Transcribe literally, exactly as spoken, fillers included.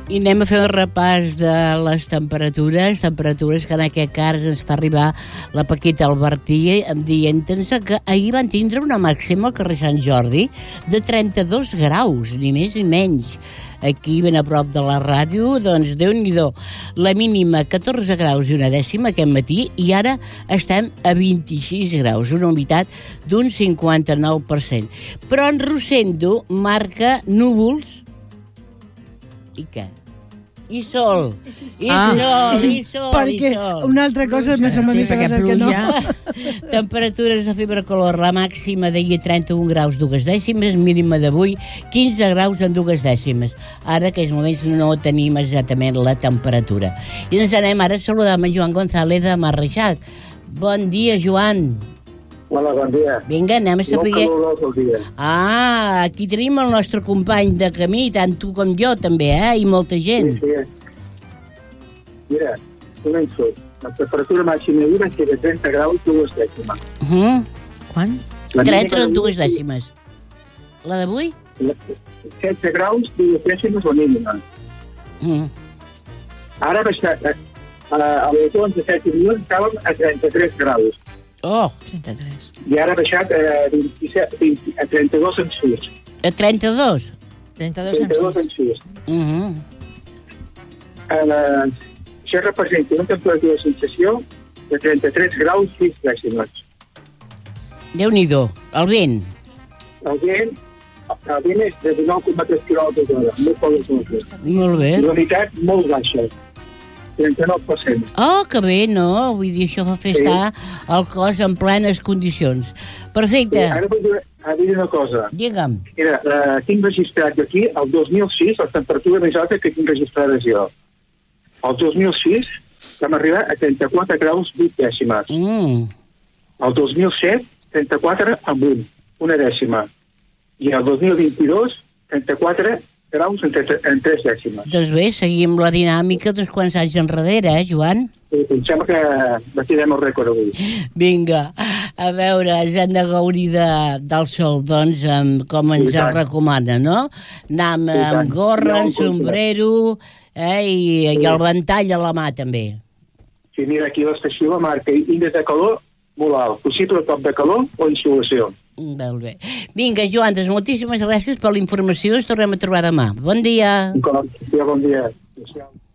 I anem a fer un repàs de les temperatures, temperatures que en aquest cas ens fa arribar la Paquita Albertí dient-nos que ahir van tindre una màxima al carrer Sant Jordi de trenta-dos graus, ni més ni menys. Aquí, ben a prop de la ràdio, doncs, Déu-n'hi-do. La mínima, catorze graus i una dècima aquest matí, i ara estem a vint-i-sis graus, una humitat d'un cinquanta-nou per cent. Però en Rosendo marca núvols i què? I sol, i ah. sol, i sol, perquè i sol. Una altra cosa és més o menys sí, que no. Temperatures de febre calor, la màxima d'ahir trenta-un graus dues dècimes, mínima d'avui quinze graus en dues dècimes. Ara, que aquests moments no tenim exactament la temperatura. I ens anem ara a saludar amb en Joan González de Marreixac. Bon dia, Joan. Hola, bon dia. Vinga, anem a saber... Molt calorós el dia. Ah, aquí tenim el nostre company de camí, tant tu com jo també, eh? I molta gent. Sí, sí. Mira, començo. La temperatura màxima d'ahir va ser de trenta graus dues dècimes. Uh -huh. Quan? La trenta dues dècimes. La d'avui? setze graus dues dècimes o mínima. Uh -huh. Ara va estar... A, a les onze set milions estàvem a trenta-tres graus. Oh, trenta-tres. I ara ha baixat a, vint-i-set, vint, a trenta-dos en sis. A trenta-dos? trenta-dos en sis. Uh -huh. Uh, això representa una temperatura de sensació de trenta-tres graus sis dècimes. Déu-n'hi-do. El vent? El vent, el vent és de dinou coma tres quilòmetres d'hora, molt poc. Molt bé. I la humitat molt baixa, trenta-nou per cent. Oh, que bé, no? Vull dir, això fa fer Sí. estar el cos en plenes condicions. Perfecte. Sí, ara vull dir, vull dir una cosa. Digue'm. Mira, uh, tinc registrat aquí, el dos mil sis, la temperatura més alta que tinc registrada jo. El dos mil sis vam arribar a trenta-quatre graus vuit dècimes. Mm. El dos mil set, trenta-quatre amb un, una dècima. I el dos mil vint-i-dos, trenta-quatre graus en, en tres dècimes. Doncs bé, seguim la dinàmica d'uns quants anys enrere, eh, Joan? Sí, em sembla que batirem el rècord avui. Vinga, a veure, ens hem de gaudir de, del sol, doncs, amb, com ens el recomana, no? Anar amb, amb gorra, amb sombrero, eh, i, i el ventall a la mà, també. Sí, mira, aquí l'estació la marca índex de calor molt alt, possible cop de calor o insolació. Molt bé. Vinga, Joan, doncs moltíssimes gràcies per la informació. Ens tornem a trobar demà. Bon dia. Bon dia. Bon dia.